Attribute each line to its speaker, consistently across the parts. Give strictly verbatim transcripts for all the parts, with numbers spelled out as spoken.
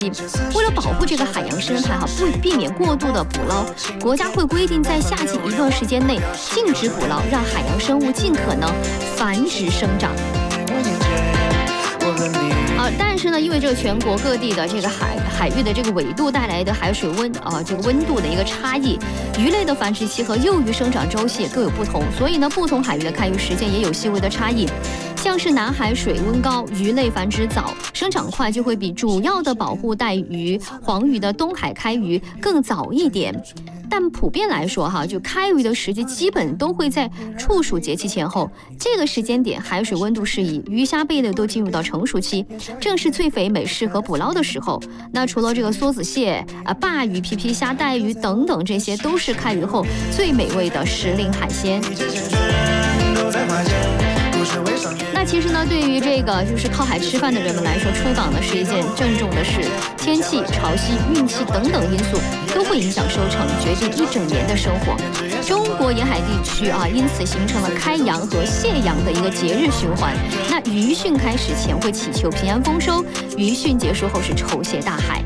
Speaker 1: 为了保护这个海洋生态哈，不避免过度的捕捞，国家会规定在夏季一段时间内禁止捕捞，让海洋生物尽可能繁殖生长。啊，但是呢，因为这个全国各地的这个海海域的这个纬度带来的海水温啊，这个温度的一个差异，鱼类的繁殖期和幼鱼生长周期也各有不同，所以呢，不同海域的开渔时间也有细微的差异。像是南海水温高，鱼类繁殖早，生长快，就会比主要的保护带鱼、黄鱼的东海开渔更早一点。但普遍来说哈，就开渔的时机基本都会在处暑节气前后，这个时间点海水温度适宜，鱼虾贝类都进入到成熟期，正是最肥美适合捕捞的时候。那除了这个梭子蟹啊、鲅鱼、皮皮虾、带鱼等等，这些都是开渔后最美味的时令海鲜。那其实呢，对于这个就是靠海吃饭的人们来说，出港呢是一件郑重的事。天气、潮汐、运气等等因素都会影响收成，决定一整年的生活。中国沿海地区啊，因此形成了开洋和卸洋的一个节日循环。那渔汛开始前会祈求平安丰收，渔汛结束后是酬谢大海。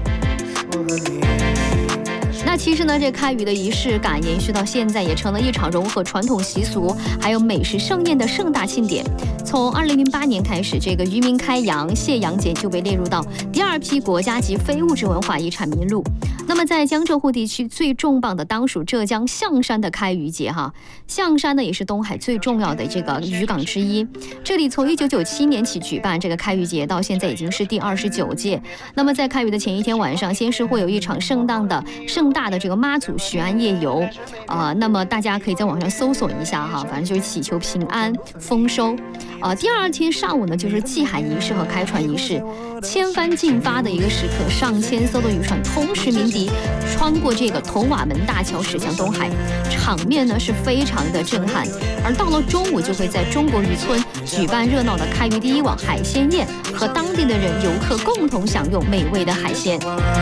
Speaker 1: 那其实呢，这开渔的仪式感延续到现在，也成了一场融合传统习俗还有美食盛宴的盛大庆典。从二零零八年开始，这个渔民开洋卸洋节就被列入到第二批国家级非物质文化遗产名录。那么在江浙沪地区最重磅的当属浙江象山的开渔节哈，象山呢也是东海最重要的这个渔港之一。这里从一九九七年起举办这个开渔节，到现在已经是第二十九届。那么在开渔的前一天晚上，先是会有一场盛大的盛大的这个妈祖许安夜游，啊、呃，那么大家可以在网上搜索一下哈，反正就是祈求平安丰收。啊、呃，第二天上午呢，就是祭海仪式和开船仪式，千帆竞发的一个时刻，上千艘的渔船同时鸣笛，穿过这个铜瓦门大桥驶向东海，场面呢是非常的震撼。而到了中午，就会在中国渔村举办热闹的开渔第一网海鲜宴，和当地的人游客共同享用美味的海鲜。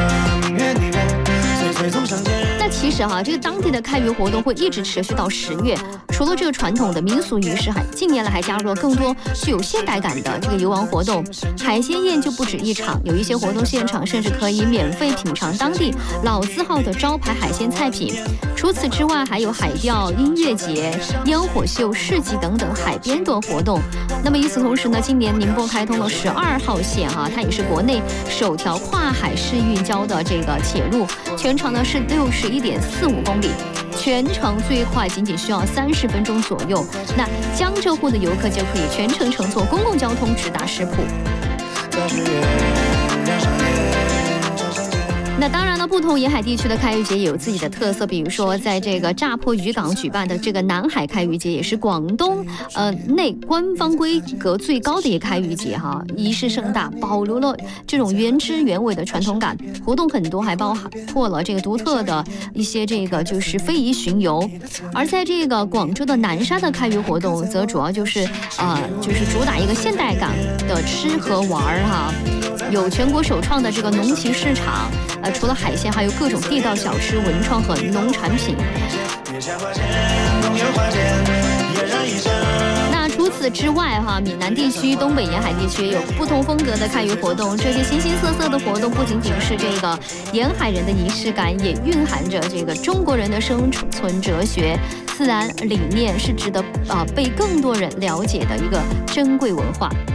Speaker 1: 那其实哈、啊，这个当地的开渔活动会一直持续到十月。除了这个传统的民俗仪式，还近年来还加入了更多具有现代感的这个游玩活动。海鲜宴就不止一场，有一些活动现场甚至可以免费品尝当地老字号的招牌海鲜菜品。除此之外，还有海钓、音乐节、烟火秀、市集等等海边的活动。那么与此同时呢，今年宁波开通了十二号线哈、啊，它也是国内首条跨海市运交的这个铁路，全长呢是六十一点四五公里。全程最快仅仅需要三十分钟左右，那江浙沪的游客就可以全程乘坐公共交通直达石浦。那当然了，不同沿海地区的开渔节也有自己的特色，比如说在这个乍坡渔港举办的这个南海开渔节，也是广东呃内官方规格最高的一个开渔节哈，仪式盛大，保留了这种原汁原味的传统感。活动很多，还包括了这个独特的一些这个就是非遗巡游。而在这个广州的南沙的开渔活动，则主要就是呃就是主打一个现代感的吃和玩哈。有全国首创的这个农集市场，呃，除了海鲜，还有各种地道小吃、文创和农产品。那除此之外，哈，闽南地区、东北沿海地区有不同风格的开渔活动。这些形形色色的活动，不仅仅是这个沿海人的仪式感，也蕴含着这个中国人的生存哲学、自然理念，是值得啊、呃、被更多人了解的一个珍贵文化。